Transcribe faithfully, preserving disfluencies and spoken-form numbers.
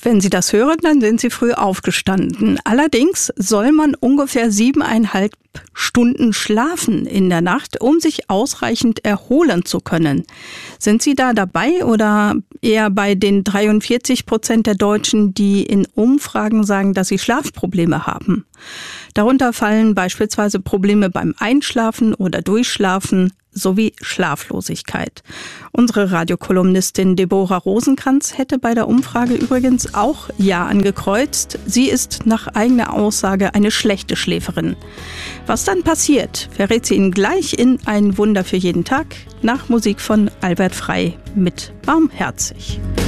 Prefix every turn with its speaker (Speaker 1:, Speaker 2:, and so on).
Speaker 1: Wenn Sie das hören, dann sind Sie früh aufgestanden. Allerdings soll man ungefähr siebeneinhalb Stunden schlafen in der Nacht, um sich ausreichend erholen zu können. Sind Sie da dabei oder eher bei den dreiundvierzig Prozent der Deutschen, die in Umfragen sagen, dass sie Schlafprobleme haben? Darunter fallen beispielsweise Probleme beim Einschlafen oder Durchschlafen sowie Schlaflosigkeit. Unsere Radiokolumnistin Deborah Rosenkranz hätte bei der Umfrage übrigens auch Ja angekreuzt. Sie ist nach eigener Aussage eine schlechte Schläferin. Was dann passiert, verrät sie Ihnen gleich in Ein Wunder für jeden Tag nach Musik von Albert Frey mit Barmherzig.